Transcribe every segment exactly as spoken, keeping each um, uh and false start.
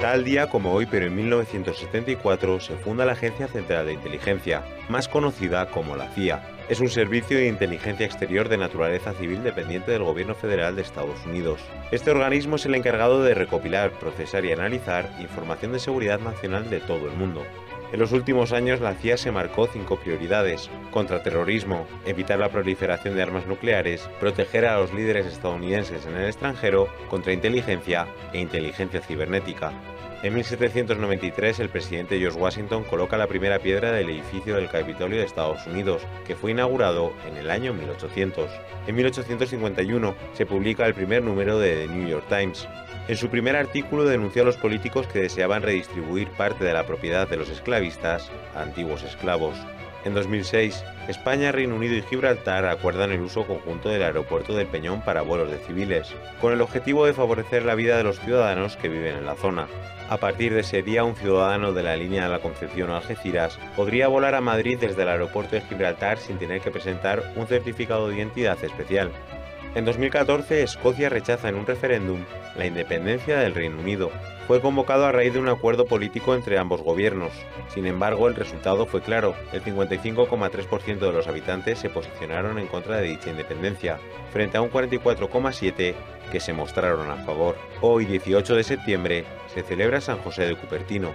Tal día como hoy, pero en mil novecientos setenta y cuatro, se funda la Agencia Central de Inteligencia, más conocida como la C I A. Es un servicio de inteligencia exterior de naturaleza civil dependiente del Gobierno Federal de Estados Unidos. Este organismo es el encargado de recopilar, procesar y analizar información de seguridad nacional de todo el mundo. En los últimos años, la C I A se marcó cinco prioridades: contraterrorismo, evitar la proliferación de armas nucleares, proteger a los líderes estadounidenses en el extranjero, contrainteligencia e inteligencia cibernética. En mil setecientos noventa y tres, el presidente George Washington coloca la primera piedra del edificio del Capitolio de Estados Unidos, que fue inaugurado en el año mil ochocientos. En mil ochocientos cincuenta y uno se publica el primer número de The New York Times. En su primer artículo denunció a los políticos que deseaban redistribuir parte de la propiedad de los esclavistas a antiguos esclavos. En dos mil seis, España, Reino Unido y Gibraltar acuerdan el uso conjunto del aeropuerto del Peñón para vuelos de civiles, con el objetivo de favorecer la vida de los ciudadanos que viven en la zona. A partir de ese día, un ciudadano de la línea de la Concepción o Algeciras podría volar a Madrid desde el aeropuerto de Gibraltar sin tener que presentar un certificado de identidad especial. En dos mil catorce, Escocia rechaza en un referéndum la independencia del Reino Unido. Fue convocado a raíz de un acuerdo político entre ambos gobiernos. Sin embargo, el resultado fue claro: el cincuenta y cinco coma tres por ciento de los habitantes se posicionaron en contra de dicha independencia, frente a un cuarenta y cuatro coma siete por ciento que se mostraron a favor. Hoy, dieciocho de septiembre, se celebra San José de Cupertino.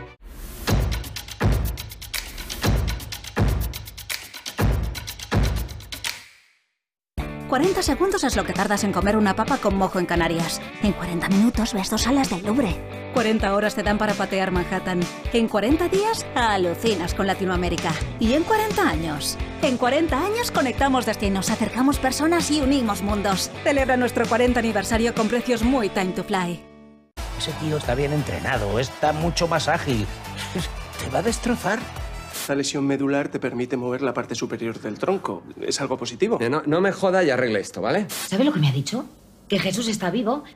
cuarenta segundos es lo que tardas en comer una papa con mojo en Canarias. En cuarenta minutos ves dos alas del Louvre. cuarenta horas te dan para patear Manhattan. En cuarenta días alucinas con Latinoamérica. Y en cuarenta años. En cuarenta años conectamos destinos, acercamos personas y unimos mundos. Celebra nuestro cuarenta aniversario con precios muy time to fly. Ese tío está bien entrenado, está mucho más ágil. Te va a destrozar. La lesión medular te permite mover la parte superior del tronco. Es algo positivo. No, no me joda y arregle esto, ¿vale? ¿Sabe lo que me ha dicho? Que Jesús está vivo